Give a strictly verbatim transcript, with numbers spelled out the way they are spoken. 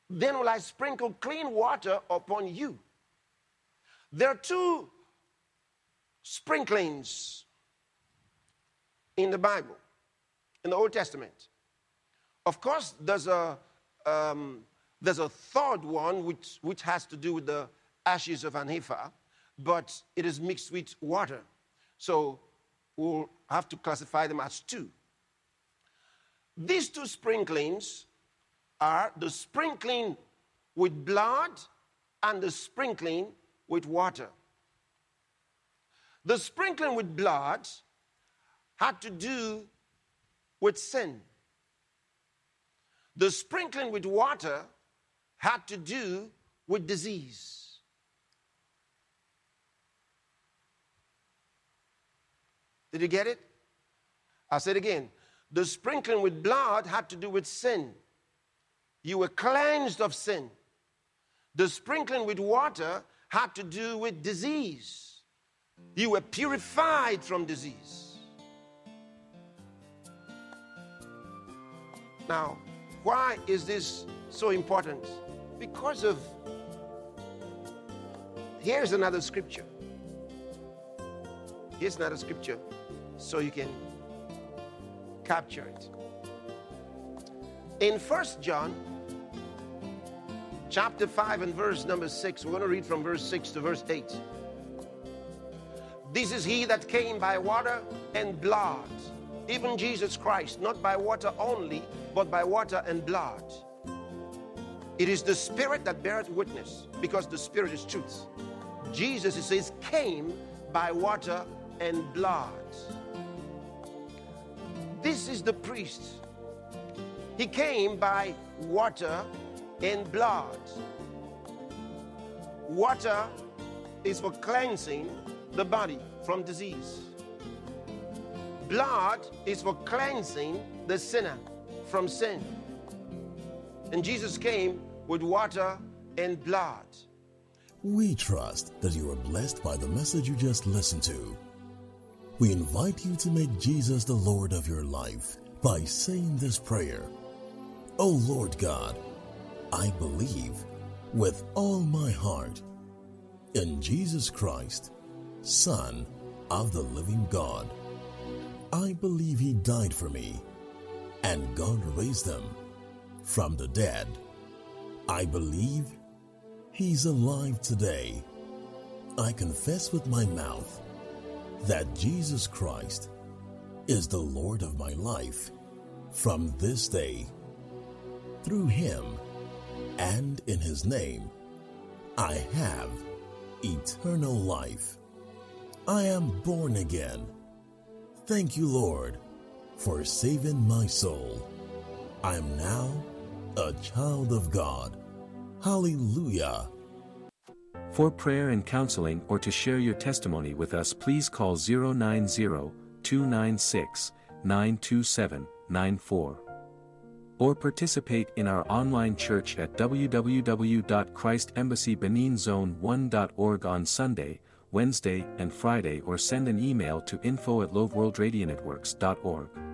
then will I sprinkle clean water upon you. There are two sprinklings in the Bible, in the Old Testament. Of course, there's a um, there's a third one which, which has to do with the ashes of an heifer, but it is mixed with water. So we'll have to classify them as two. These two sprinklings are the sprinkling with blood and the sprinkling with water. The sprinkling with blood had to do with sin. The sprinkling with water had to do with disease. Did you get it? I'll say it again. The sprinkling with blood had to do with sin. You were cleansed of sin. The sprinkling with water had to do with disease. You were purified from disease. Now, why is this so important? Because of, here's another scripture. Here's another scripture so you can capture it. In First John chapter five and verse number six, we're going to read from verse six to verse eight. This is he that came by water and blood, even Jesus Christ, not by water only, but by water and blood. It is the Spirit that beareth witness, because the Spirit is truth. Jesus, it says, came by water and blood. This is the priest. He came by water and blood. Water is for cleansing the body from disease. Blood is for cleansing the sinner from sin. And Jesus came with water and blood. We trust that you are blessed by the message you just listened to. We invite you to make Jesus the Lord of your life by saying this prayer. O Lord God, I believe with all my heart in Jesus Christ, Son of the living God. I believe he died for me, and God raised him from the dead. I believe he's alive today. I confess with my mouth that Jesus Christ is the Lord of my life from this day. Through him and in his name, I have eternal life. I am born again. Thank you, Lord, for saving my soul. I am now a child of God. Hallelujah. For prayer and counseling or to share your testimony with us, please call zero nine zero, two nine six, nine two seven, nine four. Or participate in our online church at w w w dot christ embassy benin zone one dot org on Sunday, Wednesday, and Friday, or send an email to info at loveworldradionetworks dot org.